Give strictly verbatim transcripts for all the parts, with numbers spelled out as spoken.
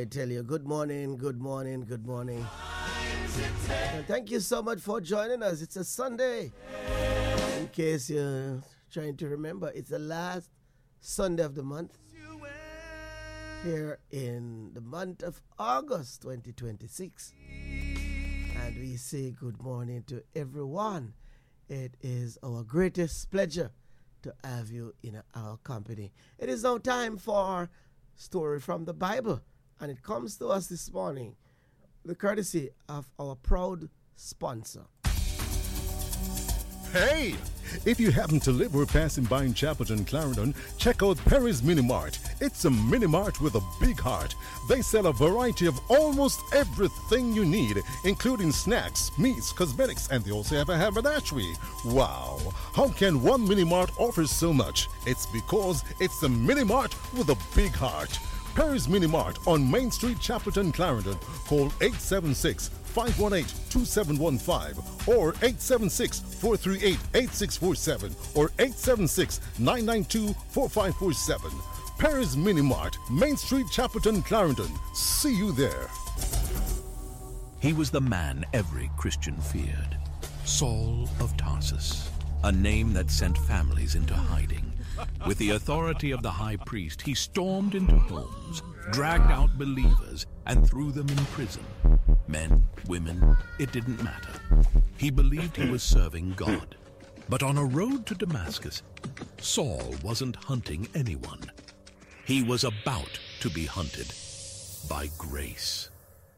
tell you, good morning, good morning, good morning. And thank you so much for joining us. It's a Sunday. In case you're trying to remember, it's the last Sunday of the month here in the month of August twenty twenty-six. And we say good morning to everyone. It is our greatest pleasure to have you in our company. It is now time for Story from the Bible, and it comes to us this morning the courtesy of our proud sponsor. Hey! If you happen to live or passing by in Chapelton, Clarendon, check out Perry's Mini Mart. It's a mini mart with a big heart. They sell a variety of almost everything you need, including snacks, meats, cosmetics, and they also have a haberdashery. Wow! How can one mini mart offer so much? It's because it's a mini mart with a big heart. Perry's Mini Mart on Main Street, Chapelton, Clarendon. Call eight seven six, five one eight, two seven one five or eight seven six, four three eight, eight six four seven or eight seven six, nine nine two, four five four seven. Perry's Mini Mart, Main Street, Chapelton, Clarendon. See you there. He was the man every Christian feared, Saul of Tarsus, a name that sent families into hiding. With the authority of the high priest, he stormed into homes, dragged out believers, and threw them in prison. Men, women, it didn't matter. He believed he was serving God. But on a road to Damascus, Saul wasn't hunting anyone. He was about to be hunted by grace.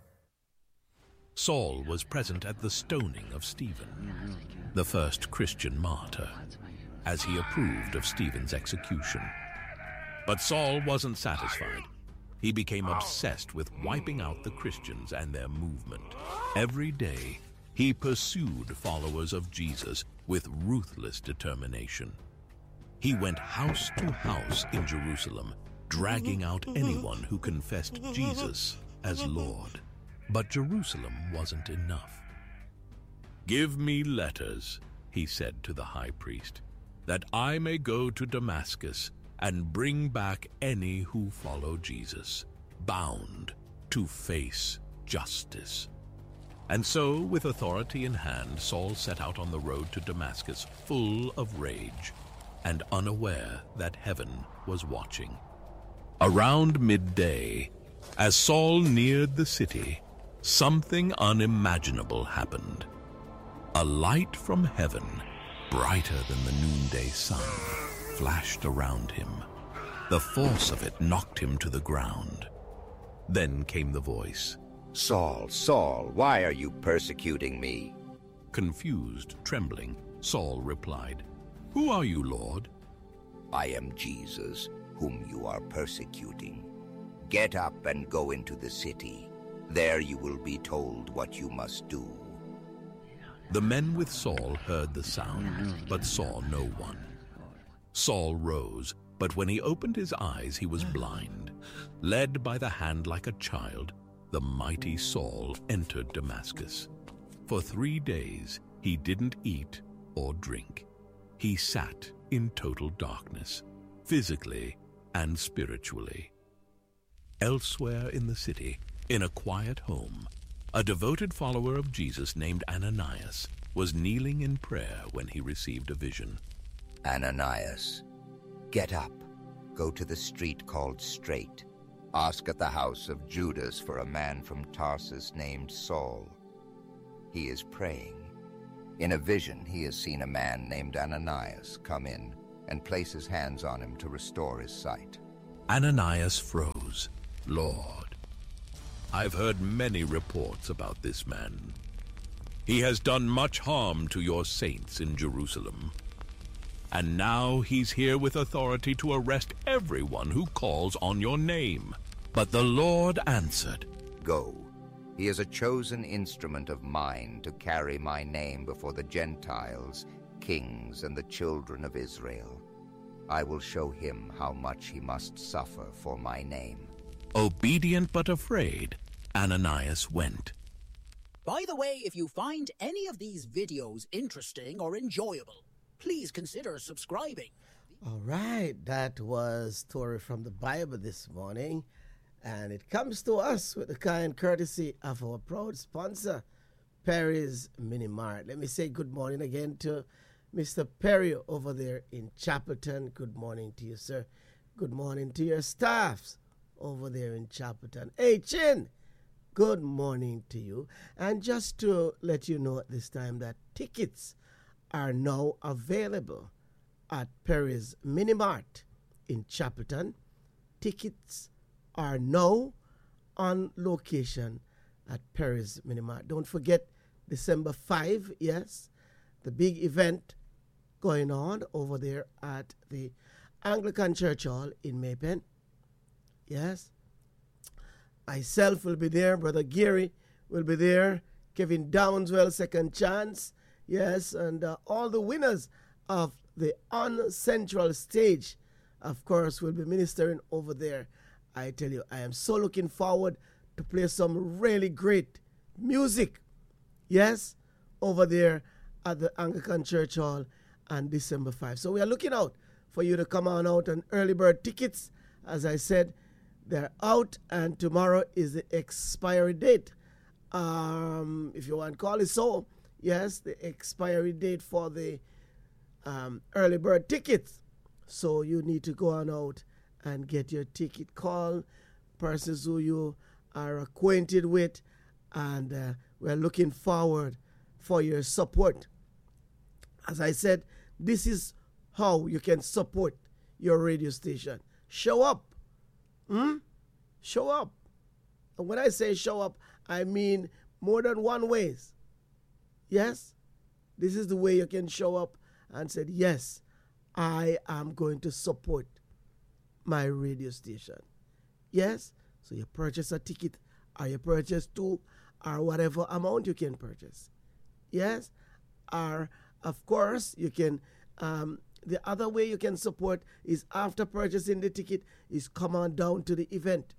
Saul was present at the stoning of Stephen, the first Christian martyr, as he approved of Stephen's execution. But Saul wasn't satisfied. He became obsessed with wiping out the Christians and their movement. Every day, he pursued followers of Jesus with ruthless determination. He went house to house in Jerusalem, dragging out anyone who confessed Jesus as Lord. But Jerusalem wasn't enough. "Give me letters," he said to the high priest, "that I may go to Damascus and bring back any who follow Jesus, bound to face justice." And so, with authority in hand, Saul set out on the road to Damascus, full of rage and unaware that heaven was watching. Around midday, as Saul neared the city, something unimaginable happened. A light from heaven, brighter than the noonday sun, flashed around him. The force of it knocked him to the ground. Then came the voice, "Saul, Saul, why are you persecuting me?" Confused, trembling, Saul replied, "Who are you, Lord?" "I am Jesus, whom you are persecuting. Get up and go into the city. There you will be told what you must do." The men with Saul heard the sound, but saw no one. Saul rose, but when he opened his eyes, he was blind. Led by the hand like a child, the mighty Saul entered Damascus. For three days, he didn't eat or drink. He sat in total darkness, physically and spiritually. Elsewhere in the city, in a quiet home, a devoted follower of Jesus named Ananias was kneeling in prayer when he received a vision. "Ananias, get up, go to the street called Straight. Ask at the house of Judas for a man from Tarsus named Saul. He is praying. In a vision, he has seen a man named Ananias come in and place his hands on him to restore his sight." Ananias froze. "Lord, I've heard many reports about this man. He has done much harm to your saints in Jerusalem. And now he's here with authority to arrest everyone who calls on your name." But the Lord answered, "Go. He is a chosen instrument of mine to carry my name before the Gentiles, kings, and the children of Israel. I will show him how much he must suffer for my name." Obedient but afraid, Ananias went. By the way, if you find any of these videos interesting or enjoyable, please consider subscribing. All right, that was Story from the Bible this morning. And it comes to us with the kind courtesy of our proud sponsor, Perry's Mini Mart. Let me say good morning again to Mister Perry over there in Chapelton. Good morning to you, sir. Good morning to your staffs over there in Chapelton. Hey, Chin, good morning to you. And just to let you know at this time that tickets are now available at Perry's Mini Mart in Chapelton. Tickets are now on location at Perry's Mini Mart. Don't forget December fifth, yes, the big event going on over there at the Anglican Church Hall in Maypen. Yes. Myself will be there. Brother Gary will be there. Kevin Downswell, Second Chance. Yes, and uh, all the winners of the On Central stage, of course, will be ministering over there. I tell you, I am so looking forward to play some really great music. Yes, over there at the Anglican Church Hall on December fifth. So we are looking out for you to come on out, and early bird tickets, as I said, they're out, and tomorrow is the expiry date. Um, if you want to call it so, yes, the expiry date for the um, early bird tickets. So you need to go on out and get your ticket. Call persons who you are acquainted with, and uh, we're looking forward for your support. As I said, this is how you can support your radio station. Show up. Hmm? Show up. And when I say show up, I mean more than one ways. Yes? This is the way you can show up and say, yes, I am going to support my radio station. Yes? So you purchase a ticket, or you purchase two, or whatever amount you can purchase. Yes? Or, of course, you can, um, the other way you can support is after purchasing the ticket is come on down to the event.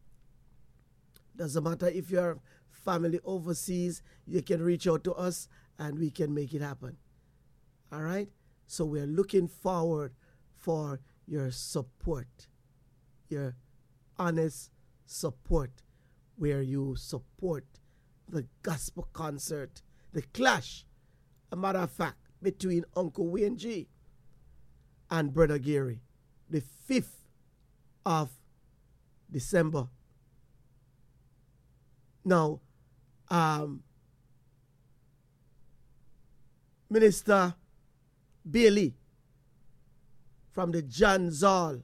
Doesn't matter if you're family overseas, you can reach out to us and we can make it happen. All right? So we're looking forward for your support, your honest support, where you support the gospel concert, the clash, a matter of fact, between Uncle Wayne G and Brother Gary, the fifth of December. Now, um, Minister Bailey from the John Zal.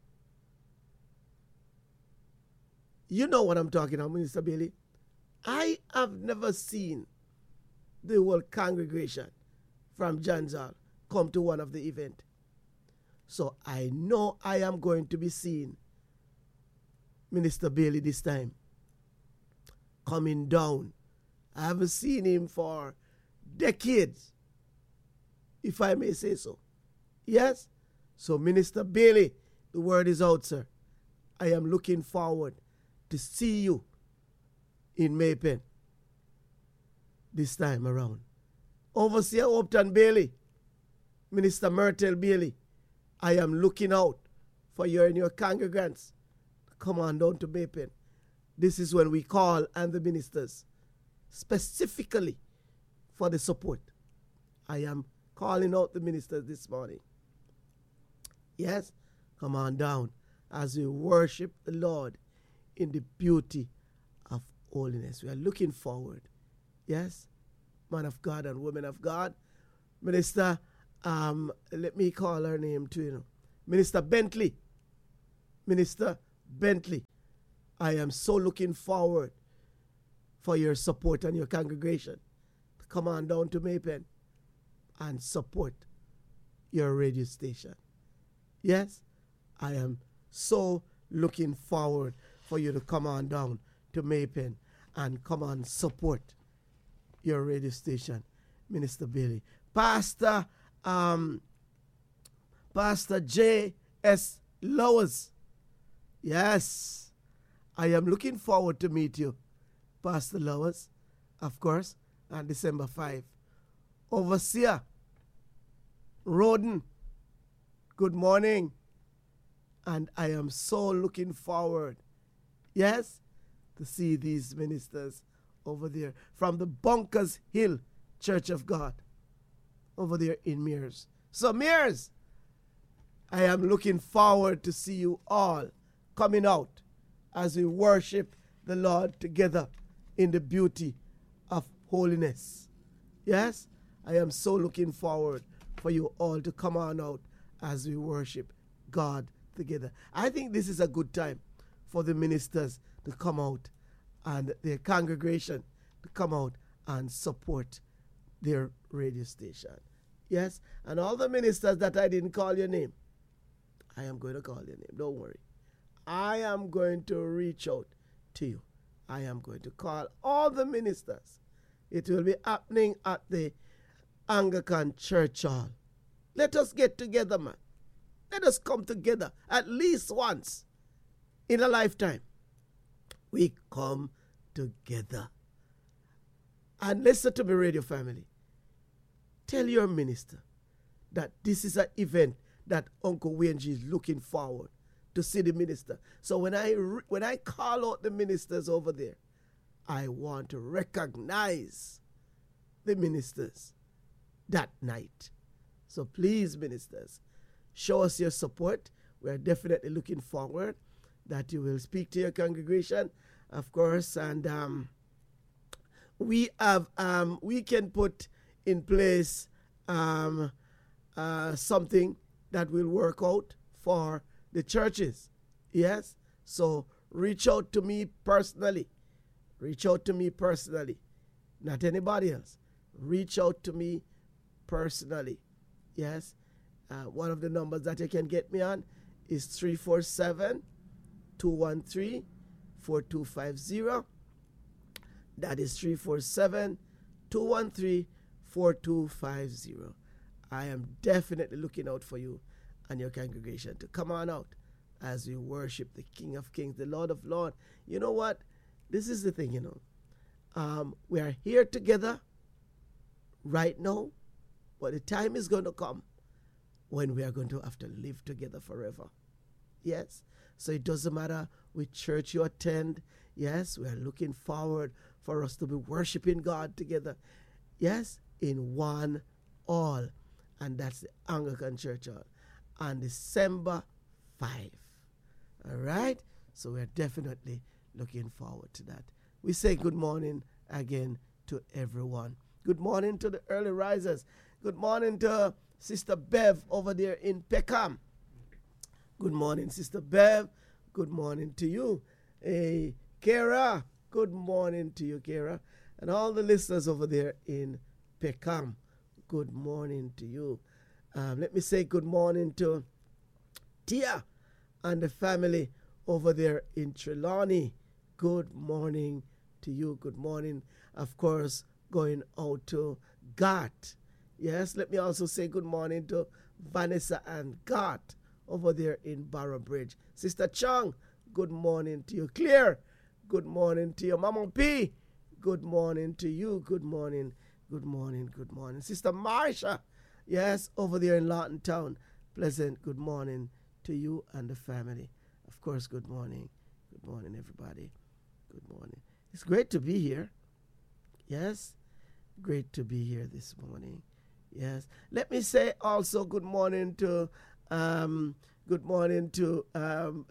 You know what I'm talking about, Minister Bailey. I have never seen the whole congregation from John Zal come to one of the event. So I know I am going to be seeing Minister Bailey this time coming down. I haven't seen him for decades, if I may say so. Yes? So Minister Bailey, the word is out, sir. I am looking forward to see you in Maypen this time around. Overseer Upton Bailey, Minister Myrtle Bailey, I am looking out for you and your congregants. Come on down to Maypen. This is when we call and the ministers specifically for the support. I am calling out the ministers this morning. Yes, come on down as we worship the Lord in the beauty of holiness. We are looking forward. Yes, man of God and woman of God. Minister, um, let me call her name too, you know. Minister Bentley. Minister Bentley. I am so looking forward for your support and your congregation. Come on down to Maypen and support your radio station. Yes, I am so looking forward for you to come on down to Maypen and come on support your radio station, Minister Bailey. Pastor, um, Pastor J S Lowers. Yes, I am looking forward to meet you, Pastor Lowers, of course, on December fifth. Overseer Roden, good morning. And I am so looking forward, Yes, to see these ministers over there from the Bunkers Hill Church of God over there in Mears. So Mears, I am looking forward to see you all coming out as we worship the Lord together in the beauty of holiness. Yes, I am so looking forward for you all to come on out as we worship God together. I think this is a good time for the ministers to come out and their congregation to come out and support their radio station. Yes, and all the ministers that I didn't call your name, I am going to call your name. Don't worry. I am going to reach out to you. I am going to call all the ministers. It will be happening at the Anglican Church Hall. Let us get together, man. Let us come together at least once in a lifetime. We come together. And listen to me, radio family. Tell your minister that this is an event that Uncle Wayne G is looking forward to see the minister. So when I when I call out the ministers over there, I want to recognize the ministers that night. So please, ministers, show us your support. We are definitely looking forward that you will speak to your congregation, of course, and um, we have um, we can put in place um, uh, something that will work out for the churches. Yes, so reach out to me personally. Reach out to me personally, not anybody else. Reach out to me personally. Yes, uh, one of the numbers that you can get me on is three four seven, two one three, four two five zero. That is three four seven, two one three, four two five zero. I am definitely looking out for you and your congregation to come on out as we worship the King of Kings, the Lord of Lords. You know what? This is the thing, you know. Um, we are here together right now, but the time is going to come when we are going to have to live together forever. Yes? So it doesn't matter which church you attend. Yes, we are looking forward for us to be worshiping God together. Yes, in one all. And that's the Anglican Church Hall on December fifth. All right? So we're definitely looking forward to that. We say good morning again to everyone. Good morning to the early risers. Good morning to Sister Bev over there in Peckham. Good morning, Sister Bev. Good morning to you. Hey, Kara. Good morning to you, Kara. And all the listeners over there in Peckham. Good morning to you. Um, let me say good morning to Tia and the family over there in Trelawney. Good morning to you. Good morning, of course, going out to Gart. Yes, let me also say good morning to Vanessa and Gart over there in Barrow Bridge. Sister Chung, good morning to you. Claire, good morning to you. Mama P, good morning to you. Good morning, good morning, good morning. Sister Marsha, yes, over there in Lawton Town. Pleasant good morning to you and the family. Of course, good morning. Good morning, everybody. Good morning. It's great to be here. Yes, great to be here this morning. Yes. Let me say also good morning to, um, good morning to, um,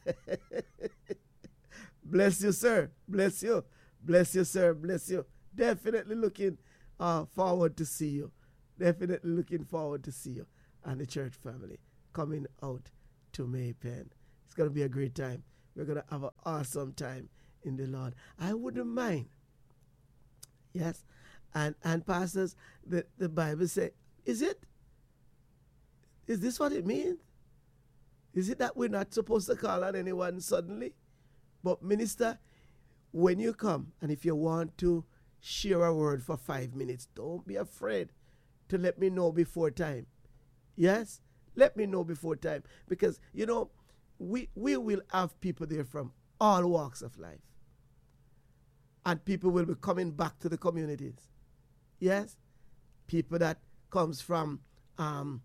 bless you, sir. Bless you. Bless you, sir. Bless you. Definitely looking uh, forward to see you. Definitely looking forward to see you and the church family coming out to Maypen. It's going to be a great time. We're going to have an awesome time in the Lord. I wouldn't mind. Yes. And and pastors, the, the Bible says, is it? Is this what it means? Is it that we're not supposed to call on anyone suddenly? But minister, when you come, and if you want to share a word for five minutes, don't be afraid to let me know before time. Yes? Let me know before time. Because, you know, we, we will have people there from all walks of life. And people will be coming back to the communities. Yes? People that comes from, um,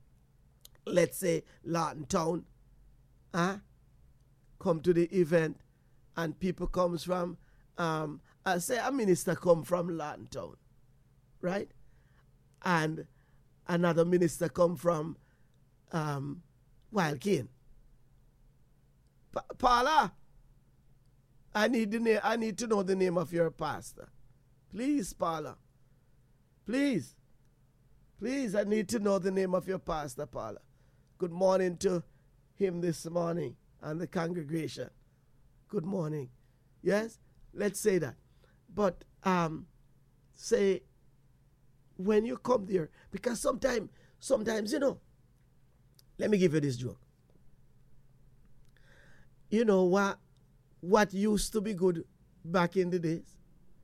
let's say, Lawton Town, huh? Come to the event and people comes from, um, I say a minister come from Lantown, right? And another minister come from um, Wild Cane. Pa- Paula, I need the name. I need to know the name of your pastor, please, Paula. Please, please, I need to know the name of your pastor, Paula. Good morning to him this morning and the congregation. Good morning. Yes, let's say that. But um, say when you come there, because sometimes, sometimes you know. Let me give you this joke. You know what? What used to be good back in the days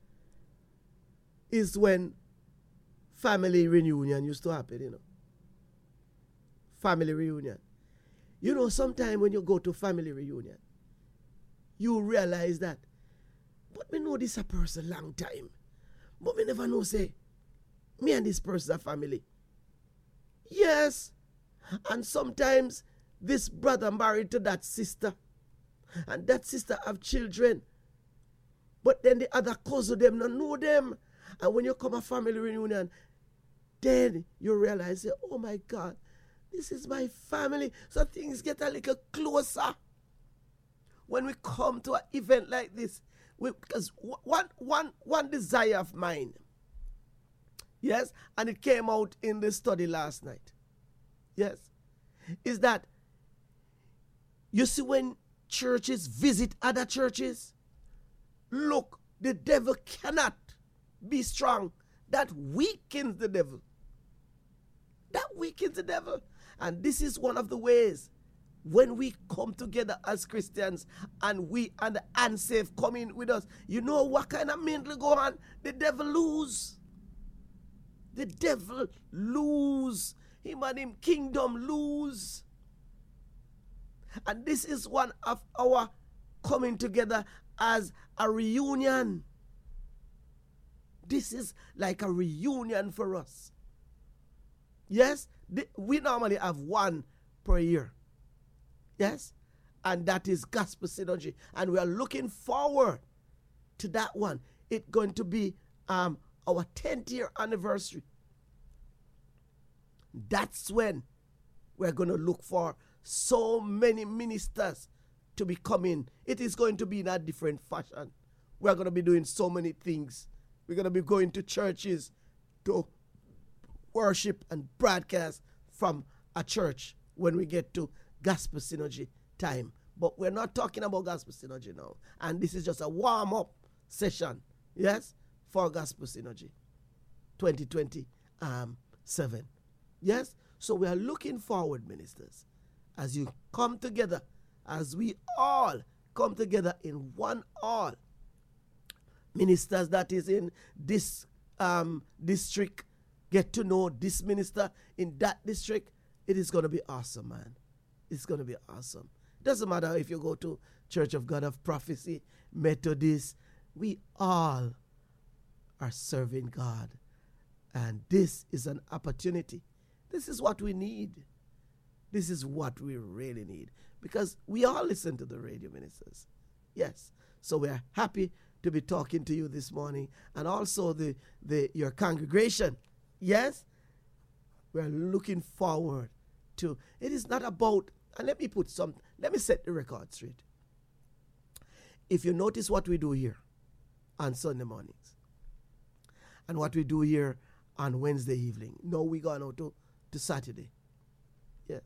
is when family reunion used to happen, you know. Family reunion. You know, sometimes when you go to family reunion, you realize that, but me know this a person long time, but me never know, say, me and this person are family. Yes, and sometimes this brother married to that sister, and that sister have children, but then the other cousin, them not know them. And when you come a family reunion, then you realize, say, oh my God, this is my family. So things get a little closer when we come to an event like this. We, because one, one, one desire of mine, yes, and it came out in the study last night, yes, is that you see when churches visit other churches, look, the devil cannot be strong. That weakens the devil. That weakens the devil. And this is one of the ways when we come together as Christians and we and the unsafe come in with us. You know what kind of mental go on? The devil lose. The devil lose. Him and him kingdom lose. And this is one of our coming together as a reunion. This is like a reunion for us. Yes, the, we normally have one per year. Yes, and that is Gospel Synergy. And we are looking forward to that one. It's going to be um, our tenth year anniversary. That's when we're going to look for so many ministers to be coming. It is going to be in a different fashion. We're going to be doing so many things. We're going to be going to churches to worship and broadcast from a church when we get to Gospel Synergy time. But we're not talking about Gospel Synergy now. And this is just a warm-up session, yes, for Gospel Synergy twenty twenty-seven. Yes? So we are looking forward, ministers, as you come together, as we all come together in one all. Ministers that is in this um, district get to know this minister in that district. It is going to be awesome, man. It's going to be awesome. Doesn't matter if you go to Church of God of Prophecy, Methodist. We all are serving God. And this is an opportunity. This is what we need. This is what we really need. Because we all listen to the radio, ministers. Yes. So we are happy to be talking to you this morning, and also the, the your congregation. Yes, we're looking forward to. It is not about, and let me put some, let me set the record straight. If you notice what we do here on Sunday mornings, and what we do here on Wednesday evening, no, we go out to, to Saturday. Yes,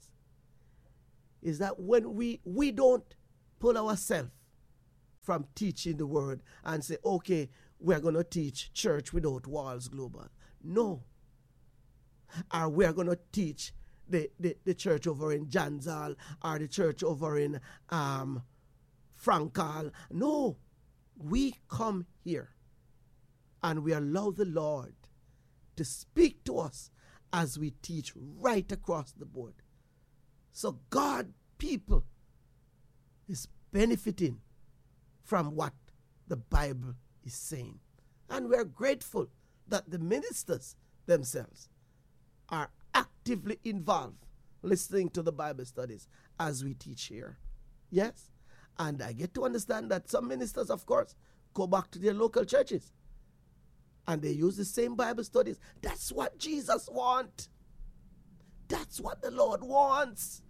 is that when we we don't pull ourselves from teaching the word and say, okay, we're going to teach Church Without Walls Global. No. Or we're going to teach the, the, the church over in Janzal or the church over in um, Frankal. No. We come here and we allow the Lord to speak to us as we teach right across the board. So God, people, is benefiting from what the Bible is saying. And we're grateful that the ministers themselves are actively involved listening to the Bible studies as we teach here. Yes? And I get to understand that some ministers, of course, go back to their local churches. And they use the same Bible studies. That's what Jesus wants. That's what the Lord wants.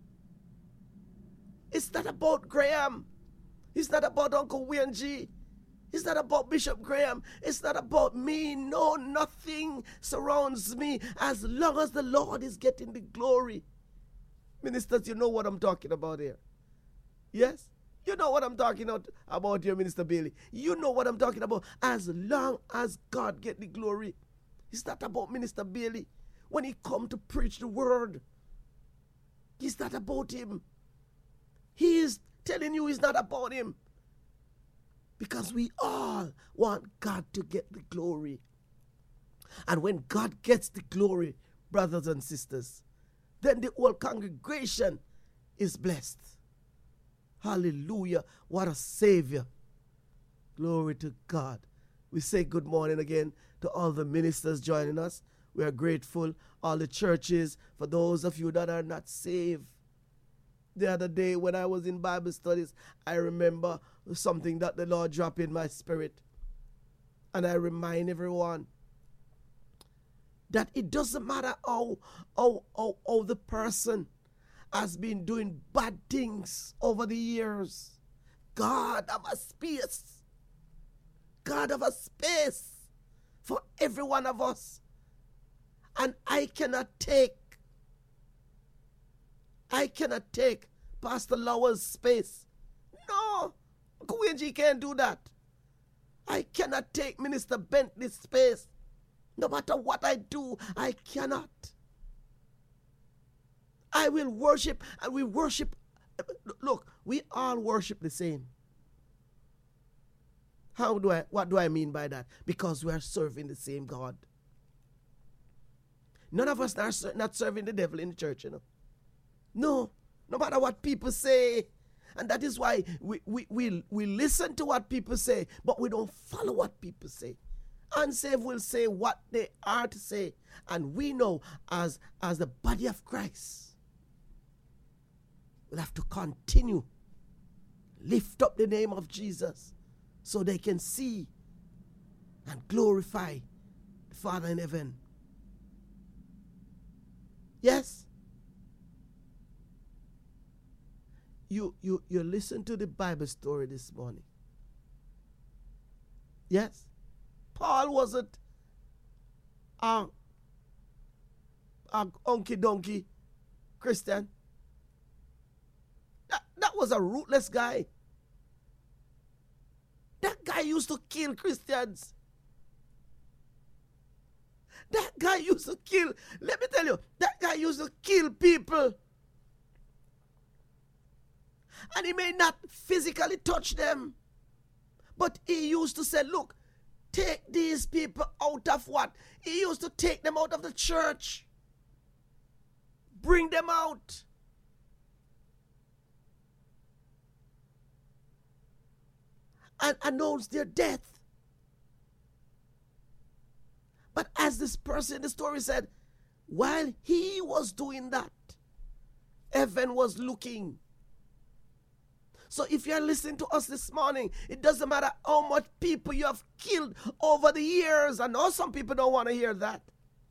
It's not about Graham. It's not about Uncle Wayne G. It's not about Bishop Graham. It's not about me. No, nothing surrounds me as long as the Lord is getting the glory. Ministers, you know what I'm talking about here. Yes? You know what I'm talking about here, Minister Bailey. You know what I'm talking about. As long as God get the glory. It's not about Minister Bailey. When he come to preach the word, it's not about him. He is telling you it's not about him. Because we all want God to get the glory. And when God gets the glory, brothers and sisters, then the whole congregation is blessed. Hallelujah. What a Savior. Glory to God. We say good morning again to all the ministers joining us. We are grateful. All the churches, for those of you that are not saved. The other day when I was in Bible studies, I remember something that the Lord dropped in my spirit. And I remind everyone that it doesn't matter how, how, how, how the person has been doing bad things over the years. God have a space. God have a space for every one of us. And I cannot take, I cannot take Pastor Lowell's space. No, Queen G can't do that. I cannot take Minister Bentley's space. No matter what I do, I cannot. I will worship, and we worship. Look, we all worship the same. How do I, what do I mean by that? Because we are serving the same God. None of us are not serving the devil in the church, you know. No, no matter what people say. And that is why we, we, we, we listen to what people say, but we don't follow what people say. Unsaved will say what they are to say. And we know as, as the body of Christ, we'll have to continue, lift up the name of Jesus so they can see and glorify the Father in heaven. Yes? You, you, you listen to the Bible story this morning. Yes? Paul wasn't a, a honky-donkey Christian. That, that was a ruthless guy. That guy used to kill Christians. That guy used to kill, let me tell you, that guy used to kill people. And he may not physically touch them, but he used to say, look, take these people out of what? He used to take them out of the church. Bring them out. And announce their death. But as this person in the story said, while he was doing that, heaven was looking. So if you're listening to us this morning, it doesn't matter how much people you have killed over the years. I know some people don't want to hear that.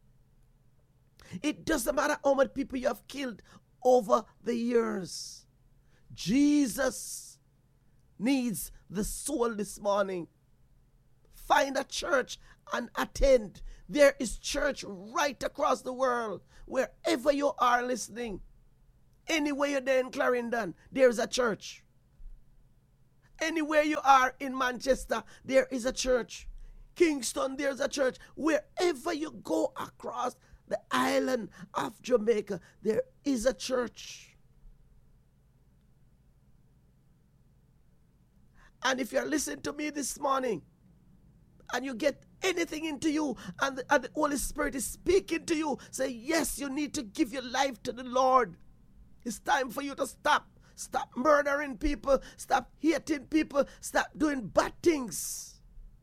It doesn't matter how much people you have killed over the years. Jesus needs the soul this morning. Find a church and attend. There is church right across the world. Wherever you are listening, anywhere you're there in Clarendon, there's a church. Anywhere you are in Manchester, there is a church. Kingston, there's a church. Wherever you go across the island of Jamaica, there is a church. And if you're listening to me this morning, and you get anything into you, and the, and the Holy Spirit is speaking to you, say, yes, you need to give your life to the Lord. It's time for you to stop. Stop murdering people. Stop hating people. Stop doing bad things.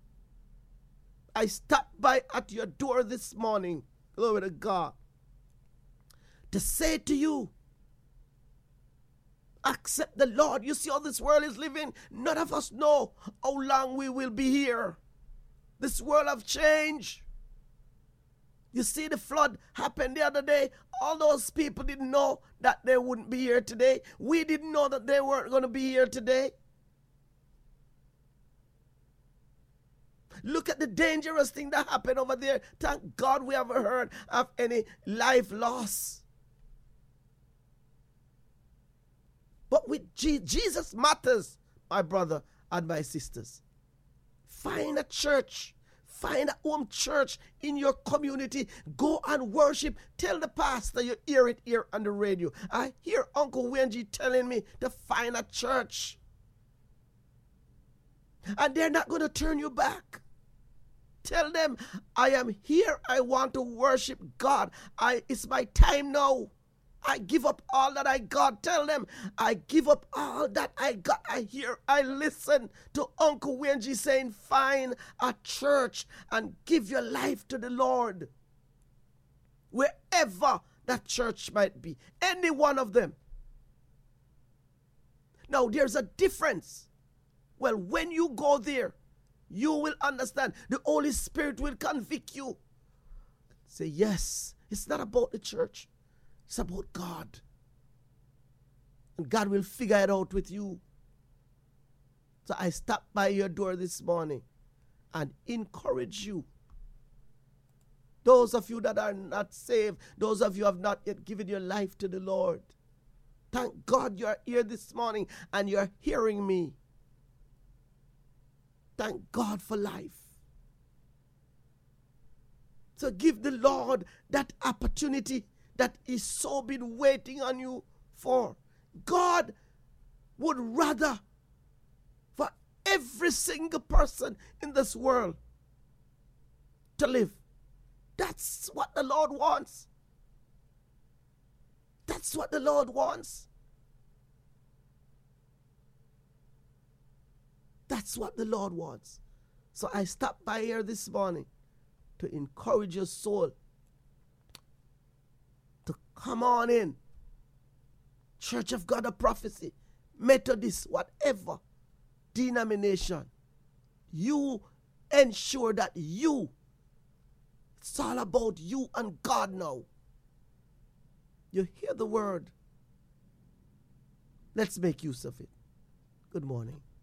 I stopped by at your door this morning, glory to God, to say to you, accept the Lord. You see how this world is living? None of us know how long we will be here. This world have changed. You see the flood happened the other day. All those people didn't know that they wouldn't be here today. We didn't know that they weren't going to be here today. Look at the dangerous thing that happened over there. Thank God we haven't heard of any life loss. But with Je- Jesus matters, my brother and my sisters. Find a church. Find a home church in your community. Go and worship. Tell the pastor you hear it here on the radio. I hear Uncle Wenji telling me to find a church. And they're not going to turn you back. Tell them, I am here. I want to worship God. I, it's my time now. I give up all that I got. Tell them, I give up all that I got. I hear, I listen to Uncle Wenji saying, find a church and give your life to the Lord. Wherever that church might be. Any one of them. Now, there's a difference. Well, when you go there, you will understand. The Holy Spirit will convict you. Say, yes, it's not about the church. It's about God. And God will figure it out with you. So I stopped by your door this morning and encourage you. Those of you that are not saved, those of you who have not yet given your life to the Lord, thank God you're here this morning and you're hearing me. Thank God for life. So give the Lord that opportunity that He's so been waiting on you for. God would rather for every single person in this world to live. That's what the Lord wants. That's what the Lord wants. That's what the Lord wants. So I stopped by here this morning to encourage your soul to come on in. Church of God of Prophecy, Methodist, whatever denomination. You ensure that you, it's all about you and God now. You hear the word. Let's make use of it. Good morning.